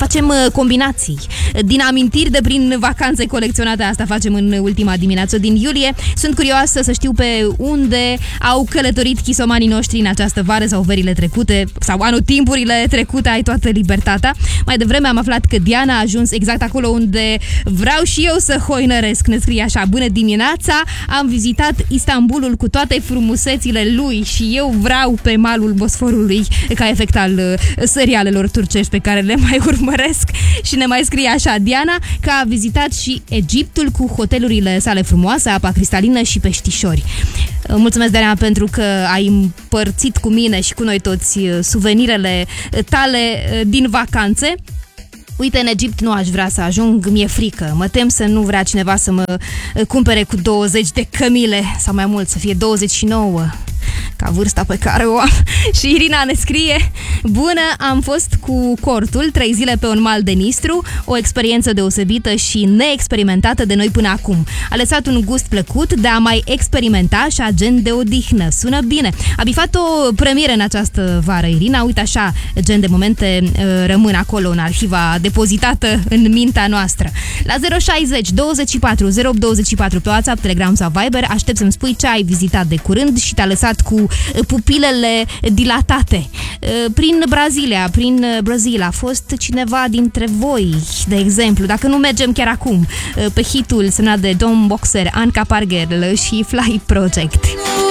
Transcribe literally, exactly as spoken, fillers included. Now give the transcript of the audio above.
facem combinații. Din amintiri de prin vacanțe colecționate, asta facem în ultima dimineață din iulie. Sunt curioasă să știu pe unde au călătorit chisomanii noștri în această vară sau verile trecute, sau anotimpurile trecute, ai toată libertatea. Mai devreme am aflat că Diana a ajuns exact acolo unde vreau și eu să hoinăresc. Ne scrie așa: bună dimineața, am vizitat Istanbulul cu toate frumusețile lui și eu vreau pe malul Bosforului, ca efect al serialelor turcești pe care le mai urmăresc. Și ne mai scrie așa Diana că a vizitat și Egiptul cu hotelurile sale frumoase, apa cristalină și peștișori. Mulțumesc, Diana, pentru că ai împărțit cu mine și cu noi toți suvenirele tale din vacanțe. Uite, în Egipt nu aș vrea să ajung, mi-e frică. Mă tem să nu vrea cineva să mă cumpere cu douăzeci de cămile, sau mai mult, să fie douăzeci și nouă, ca vârsta pe care o am. Și Irina ne scrie: bună, am fost cu cortul trei zile pe un mal de Nistru, o experiență deosebită și neexperimentată de noi până acum. A lăsat un gust plăcut de a mai experimenta și agent de odihnă. Sună bine. A bifat o premieră în această vară, Irina. Uite așa, gen de momente rămân acolo în arhiva depozitată în mintea noastră. La zero șaizeci douăzeci și patru zero opt douăzeci și patru pe WhatsApp, Telegram sau Viber aștept să-mi spui ce ai vizitat de curând și te-a lăsat cu pupilele dilatate. Prin Brazilia, prin Brazil a fost cineva dintre voi, de exemplu, dacă nu mergem chiar acum pe hitul semnat de Dom Boxer, Anca Parker și Fly Project.